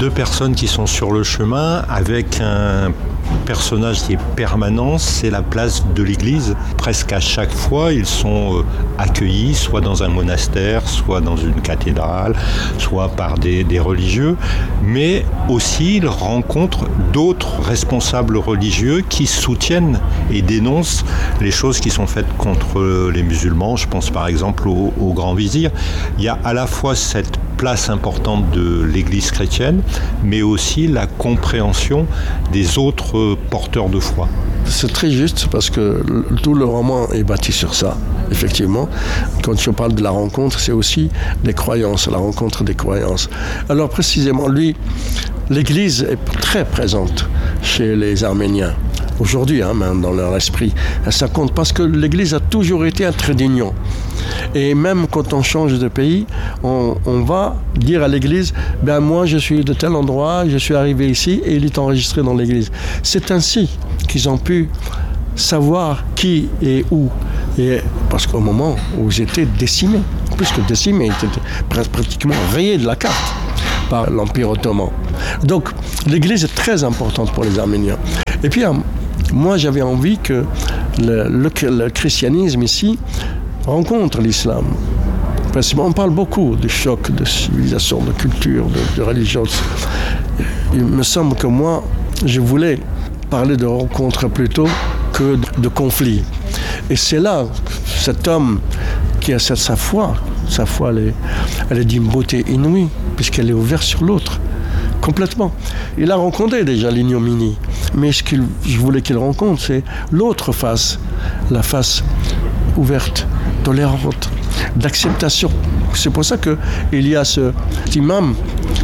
deux personnes qui sont sur le chemin avec un personnage qui est permanent, c'est la place de l'église. Presque à chaque fois, ils sont accueillis, soit dans un monastère, soit dans une cathédrale, soit par des religieux, mais aussi ils rencontrent d'autres responsables religieux qui soutiennent et dénoncent les choses qui sont faites contre les musulmans. Je pense par exemple au Grand Vizir. Il y a à la fois cette place importante de l'Église chrétienne, mais aussi la compréhension des autres porteurs de foi. C'est très juste parce que tout le roman est bâti sur ça, effectivement. Quand je parle de la rencontre, c'est aussi des croyances, la rencontre des croyances. Alors précisément, l'Église est très présente chez les Arméniens. Aujourd'hui, même dans leur esprit. Ça compte parce que l'Église a toujours été un trait d'union. Et même quand on change de pays, on va dire à l'Église, moi je suis de tel endroit, je suis arrivé ici et il est enregistré dans l'Église. C'est ainsi qu'ils ont pu savoir qui et où. Et parce qu'au moment où ils étaient décimés, plus que décimés, ils étaient pratiquement rayés de la carte par l'Empire ottoman. Donc l'Église est très importante pour les Arméniens. Et puis moi j'avais envie que le christianisme ici rencontre l'islam. Parce qu'on parle beaucoup de choc, de civilisation, de culture, de religion. Il me semble que moi, je voulais parler de rencontre plutôt que de conflit. Et c'est là, cet homme qui a sa foi, elle est d'une beauté inouïe, puisqu'elle est ouverte sur l'autre, complètement. Il a rencontré déjà l'ignominie, mais ce que je voulais qu'il rencontre, c'est l'autre face, la face ouverte, tolérante, d'acceptation. C'est pour ça qu'il y a cet imam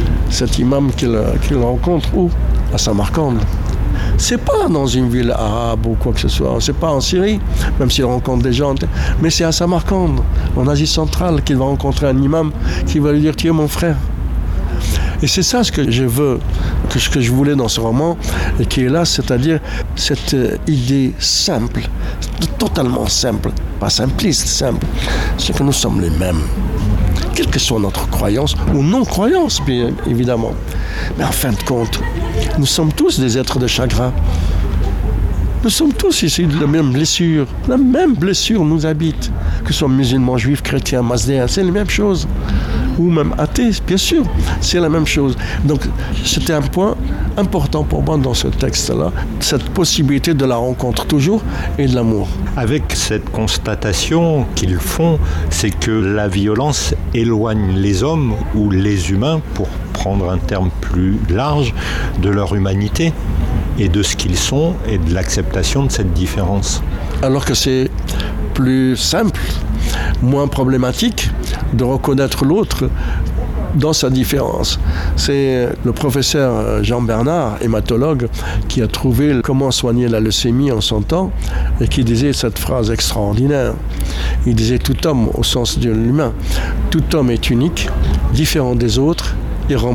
qu'il rencontre où ? À Samarcande. C'est pas dans une ville arabe ou quoi que ce soit, c'est pas en Syrie, même s'il rencontre des gens, mais c'est à Samarcande, en Asie centrale, qu'il va rencontrer un imam qui va lui dire « Tu es mon frère ». Et c'est ça ce que je veux, ce que je voulais dans ce roman, et qui est là, c'est-à-dire cette idée simple, totalement simple, pas simpliste, simple, c'est que nous sommes les mêmes, quelle que soit notre croyance ou non-croyance, bien évidemment. Mais en fin de compte, nous sommes tous des êtres de chagrin. Nous sommes tous issus de la même blessure. La même blessure nous habite, que ce soit musulmans, juifs, chrétiens, mazdéens, c'est les mêmes choses. Ou même athées, bien sûr, c'est la même chose. Donc, c'était un point important pour moi dans ce texte-là, cette possibilité de la rencontre toujours et de l'amour. Avec cette constatation qu'ils font, c'est que la violence éloigne les hommes ou les humains, pour prendre un terme plus large, de leur humanité et de ce qu'ils sont et de l'acceptation de cette différence. Alors que c'est plus simple, moins problématique de reconnaître l'autre dans sa différence. C'est le professeur Jean Bernard, hématologue, qui a trouvé comment soigner la leucémie en son temps et qui disait cette phrase extraordinaire. Il disait « Tout homme, au sens de l'humain, tout homme est unique, différent des autres, irremplaçable. »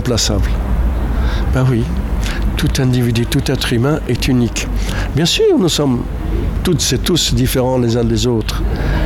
Ben oui, tout individu, tout être humain est unique. Bien sûr, nous sommes toutes et tous différents les uns des autres.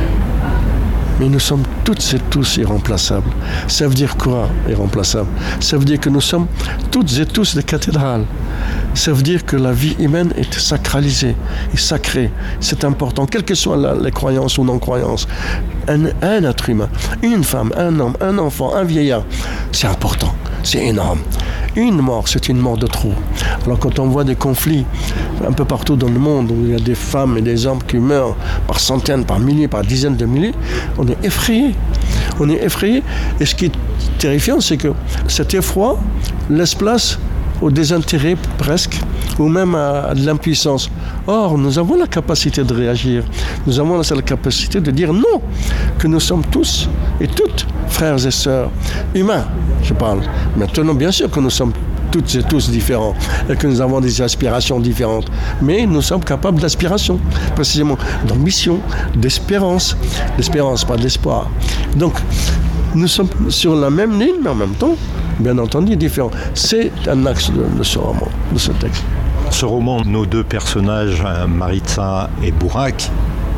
Mais nous sommes toutes et tous irremplaçables. Ça veut dire quoi, irremplaçable ? Ça veut dire que nous sommes toutes et tous des cathédrales. Ça veut dire que la vie humaine est sacralisée, est sacrée. C'est important, quelles que soient les croyances ou non-croyances. Un être humain, une femme, un homme, un enfant, un vieillard, c'est important, c'est énorme. Une mort, c'est une mort de trop. Alors quand on voit des conflits un peu partout dans le monde, où il y a des femmes et des hommes qui meurent par centaines, par milliers, par dizaines de milliers, on est effrayé. On est effrayé. Et ce qui est terrifiant, c'est que cet effroi laisse place au désintérêt presque, ou même à de l'impuissance. Or, nous avons la capacité de réagir. Nous avons la capacité de dire non, que nous sommes tous et toutes frères et sœurs, humains, je parle. Maintenant, bien sûr que nous sommes toutes et tous différents et que nous avons des aspirations différentes. Mais nous sommes capables d'aspiration, précisément d'ambition, d'espérance. L'espérance, pas d'espoir. Donc, nous sommes sur la même ligne, mais en même temps, bien entendu, différents. C'est un axe de ce roman, de ce texte. Ce roman, nos deux personnages, Maritza et Bourak,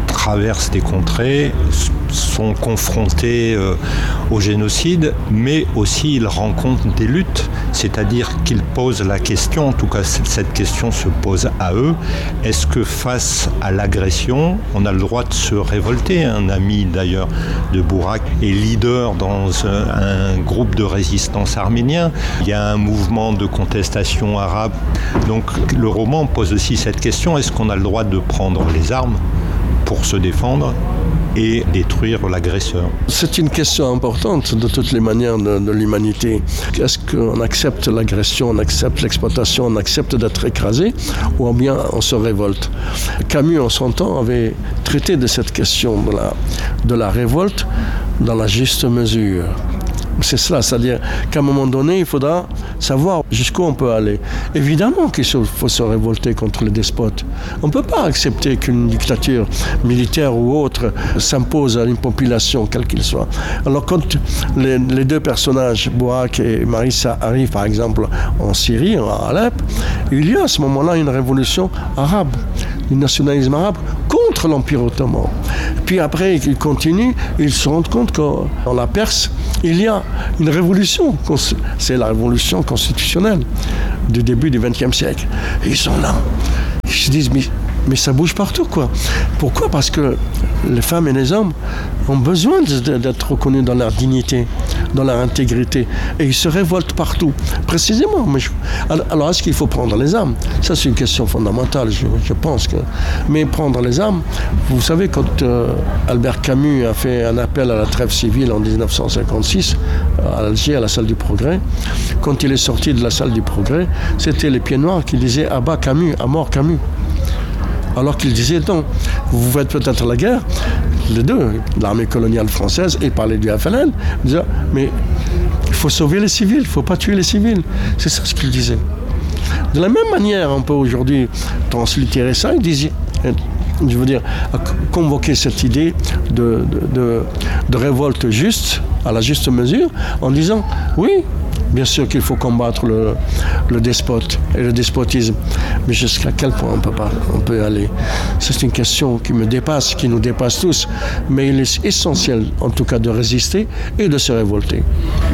traversent des contrées, sont confrontés au génocide, mais aussi ils rencontrent des luttes, c'est-à-dire qu'ils posent la question, en tout cas cette question se pose à eux, est-ce que face à l'agression, on a le droit de se révolter? Un ami d'ailleurs de Bourak est leader dans un groupe de résistance arménien, il y a un mouvement de contestation arabe, donc le roman pose aussi cette question, est-ce qu'on a le droit de prendre les armes pour se défendre et détruire l'agresseur? C'est une question importante de toutes les manières de l'humanité. Est-ce qu'on accepte l'agression, on accepte l'exploitation, on accepte d'être écrasé, ou bien on se révolte? Camus, en son temps, avait traité de cette question de la révolte dans la juste mesure. C'est cela, c'est-à-dire qu'à un moment donné, il faudra savoir jusqu'où on peut aller. Évidemment qu'il faut se révolter contre les despotes. On ne peut pas accepter qu'une dictature militaire ou autre s'impose à une population, quelle qu'il soit. Alors quand les deux personnages, Bourak et Marissa, arrivent par exemple en Syrie, à Alep, il y a à ce moment-là une révolution arabe, du nationalisme arabe contre l'Empire ottoman. Puis après, ils continuent, ils se rendent compte qu'en la Perse, il y a une révolution, c'est la révolution constitutionnelle du début du XXe siècle. Et ils sont là, ils se disent, mais ça bouge partout, quoi. Pourquoi? Parce que les femmes et les hommes ont besoin d'être reconnus dans leur dignité, dans leur intégrité. Et ils se révoltent partout, précisément. Alors, est-ce qu'il faut prendre les armes? Ça, c'est une question fondamentale, je pense. Mais prendre les armes, vous savez, quand Albert Camus a fait un appel à la trêve civile en 1956, à Alger, à la salle du Progrès, quand il est sorti de la salle du Progrès, c'était les Pieds Noirs qui disaient « À bas Camus, à mort Camus ». Alors qu'il disait non, vous faites peut-être la guerre, les deux, l'armée coloniale française et parler du FLN, disait, mais il faut sauver les civils, il ne faut pas tuer les civils. C'est ça ce qu'il disait. De la même manière, on peut aujourd'hui translittérer ça, il disait, je veux dire, convoquer cette idée de révolte juste, à la juste mesure, en disant, oui, bien sûr qu'il faut combattre le despote et le despotisme, mais jusqu'à quel point on peut aller? C'est une question qui me dépasse, qui nous dépasse tous, mais il est essentiel en tout cas de résister et de se révolter.